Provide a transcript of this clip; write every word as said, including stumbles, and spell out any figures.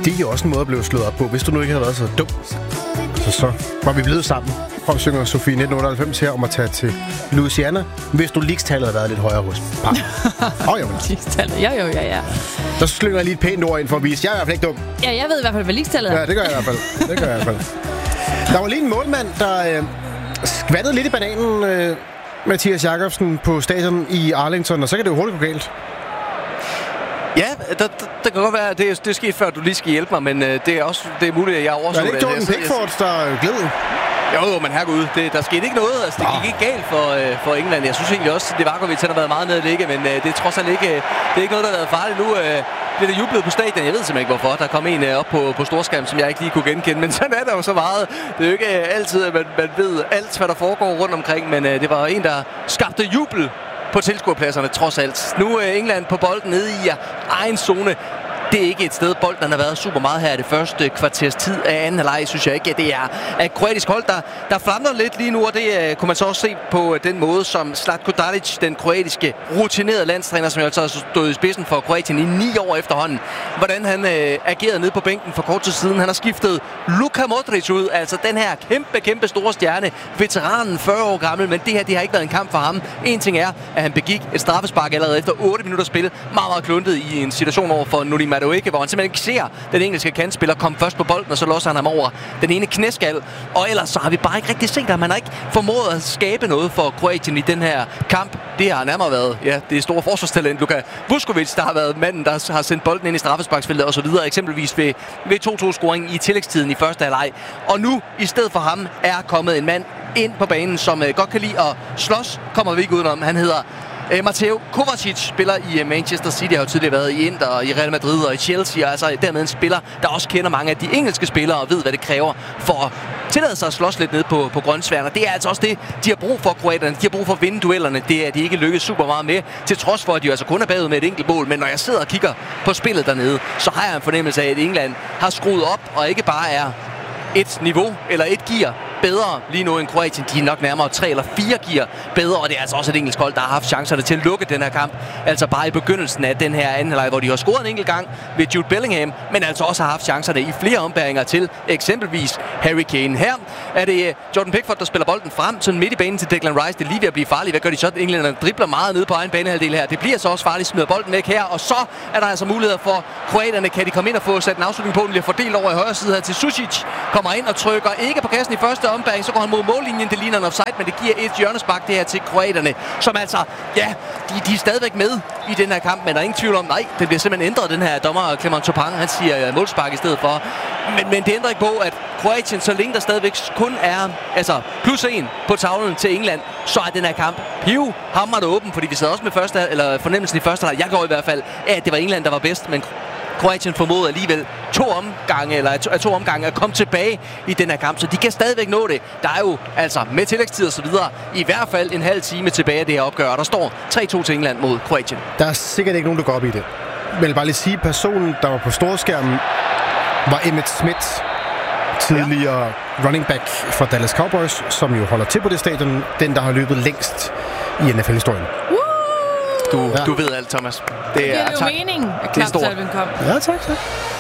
det er jo også en måde at blive slået op på. Hvis du nu ikke havde været så dum, så, så var vi blevet sammen. Og synger Sofie nitten otteoghalvfems her om at tage til Louisiana, hvis du leaks-tallet havde været lidt højere hos par. Åh, oh, jo. Leaks-tallet, jo, jo, ja, ja. Der slynger jeg lige et pænt ord ind for at vise. Jeg er i hvert fald ikke dum. Ja, jeg ved i hvert fald, hvad leaks-tallet er. Ja, det gør jeg i hvert fald. Det gør jeg i hvert fald. Der var lige en målmand, der øh, skvattede lidt i bananen, øh, Mathias Jakobsen, på stadion i Arlington, og så kan det jo hurtigt gå galt. Ja, der, der, der kan godt være, at det, det er sket før, du lige skal hjælpe mig, men øh, det er også det er muligt, at jeg overså det. Er det ikke Jordan Pickford, der gled? Jo, jo, men herregud, det, der skete ikke noget. Altså, det gik ikke galt for, øh, for England. Jeg synes egentlig også, at Livakovic har været meget nede at ligge, men øh, det er trods alt ikke, øh, det er ikke noget, der har været farligt. Nu øh, bliver det jublet på stadion. Jeg ved simpelthen ikke, hvorfor. Der kom en øh, op på, på storskærm, som jeg ikke lige kunne genkende, men sådan er der jo så meget. Det er jo ikke øh, altid, at man, man ved alt, hvad der foregår rundt omkring, men øh, det var en, der skabte jubel på tilskuerpladserne, trods alt. Nu er England på bolden nede i egen zone. Det er ikke et sted, bolden har været super meget her i det første kvarters tid af anden halvleg, synes jeg ikke. Det er et kroatisk hold, der, der flamler lidt lige nu, og det uh, kunne man så også se på den måde, som Zlatko Dalic, den kroatiske rutinerede landstræner, som jo altså har stået i spidsen for Kroatien i ni år efterhånden, hvordan han uh, agerede nede på bænken for kort tid siden. Han har skiftet Luka Modric ud, altså den her kæmpe, kæmpe store stjerne, veteranen fyrre år gammel, men det her, det har ikke været en kamp for ham. En ting er, at han begik et straffespark allerede efter otte minutter spil, meget, meget kluntet i en situation over for Nuri Madueke, hvor han simpelthen ikke ser den engelske kantspiller komme først på bolden, og så losser han ham over den ene knæskal. Og ellers så har vi bare ikke rigtig set, at man har ikke formået at skabe noget for Kroatien i den her kamp. Det har nærmere været, ja, det er store forsvarstalent Luka Vuskovic, der har været manden, der har sendt bolden ind i straffesparksfeltet og så videre, eksempelvis ved, ved to-to-scoringen i tillægstiden i første halvleg. Og nu, i stedet for ham, er kommet en mand ind på banen, som øh, godt kan lide at slås, kommer vi ikke udenom. Han hedder Uh, Mateo Kovacic, spiller i uh, Manchester City, har jo tidligere været i Inter, i Real Madrid og i Chelsea, og altså dermed en spiller, der også kender mange af de engelske spillere og ved, hvad det kræver for at tillade sig at slås lidt ned på, på grønsværen. Og det er altså også det, de har brug for, kroaterne. De har brug for at vinde duellerne. Det er de ikke lykkedes super meget med, til trods for, at de jo altså kun er bagud med et enkelt mål. Men når jeg sidder og kigger på spillet dernede, så har jeg en fornemmelse af, at England har skruet op, og ikke bare er et niveau eller et gear bedre lige nu end Kroatien. De er nok nærmere tre eller fire gear bedre, og det er altså også et engelsk hold, der har haft chancerne til at lukke den her kamp. Altså bare i begyndelsen af den her anden halvleg, hvor de har scoret en enkelt gang ved Jude Bellingham, men altså også har haft chancerne i flere ombæringer til eksempelvis Harry Kane. Her er det Jordan Pickford, der spiller bolden frem sådan midt i banen til Declan Rice. Det er lige ved at blive farligt. Hvad gør de så? Englænderne dribler meget ned på egen banehalvdel her. Det bliver så også farligt. Smider bolden væk her, og så er der altså muligheder for kroaterne. Kan de komme ind og få sat en afslutning på? Den bliver fordelt over i højre side her til Sušić. Kommer ind og trykker ikke på kassen i første ombæring, så går han mod mållinjen. Det ligner en offside, men det giver et hjørnespark det her til kroaterne, som altså, ja, de, de er stadigvæk med i den her kamp, men der er ingen tvivl om, nej, det bliver simpelthen ændret, den her dommer Clement Turpin, han siger målspark i stedet for. Men, men det ændrer ikke på, at Kroatien, så længe der stadigvæk kun er altså plus en på tavlen til England, så er den her kamp piv hamrende åben, fordi vi sad også med første, eller fornemmelsen i første halvleg. Jeg går i hvert fald af, at det var England, der var bedst, men Kroatien formåede alligevel to omgange, eller to, to omgange at komme tilbage i den her kamp, så de kan stadigvæk nå det. Der er jo altså med tillægstid og så videre i hvert fald en halv time tilbage af det her opgør, og der står tre to til England mod Kroatien. Der er sikkert ikke nogen, der går op i det. Men jeg vil bare lige sige, at personen, der var på storskærmen, var Emmitt Smith, tidligere ja. running back for Dallas Cowboys, som jo holder til på det stadion, den, der har løbet længst i N F L-historien. Du, ja. du ved alt, Thomas. Det, det er, er jo tak. meningen, at kampsalven kom. Ja, tak, tak.